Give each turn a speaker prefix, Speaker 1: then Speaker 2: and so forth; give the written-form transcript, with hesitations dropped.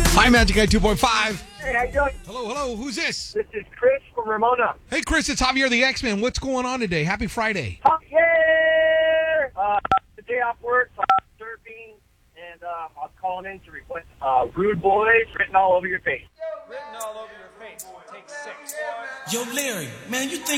Speaker 1: Hi, Magic Guy 2.5.
Speaker 2: Hey, how you doing?
Speaker 1: Hello. Who's this?
Speaker 2: This is Chris from Ramona.
Speaker 1: Hey, Chris, it's Javier the X-Man. What's going on today? Happy Friday.
Speaker 2: Javier! The day off work, so I'm surfing, and I was calling in to request Rude Boys Written All Over Your Face.
Speaker 3: Written all over your face. Take 6.
Speaker 4: Yo, Larry, man, you think